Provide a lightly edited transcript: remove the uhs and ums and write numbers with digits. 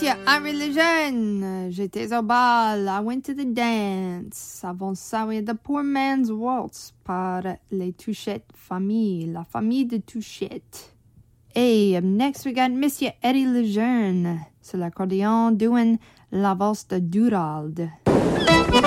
Monsieur Henri Lejeune, j'étais au bal, I went to the dance. Avant ça, oui, The Poor Man's Waltz par les Touchettes famille, la famille de Touchette. Et up next, we got Monsieur Eddie Lejeune sur l'accordéon doing la valse de Durald.